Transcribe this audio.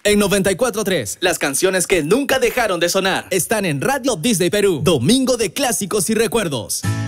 En 94.3, las canciones que nunca dejaron de sonar están en Radio Disney Perú. Domingo de clásicos y recuerdos.